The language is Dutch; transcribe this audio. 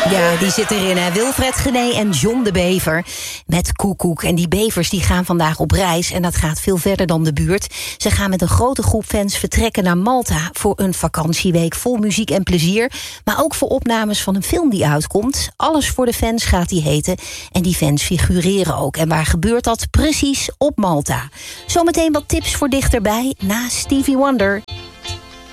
Ja, die zit erin, hè. Wilfred Genee en John de Bever met Koekoek. En die bevers die gaan vandaag op reis en dat gaat veel verder dan de buurt. Ze gaan met een grote groep fans vertrekken naar Malta voor een vakantieweek vol muziek en plezier, maar ook voor opnames van een film die uitkomt. Alles voor de fans gaat die heten. En die fans figureren ook. En waar gebeurt dat? Precies op Malta. Zometeen wat tips voor dichterbij na Stevie Wonder.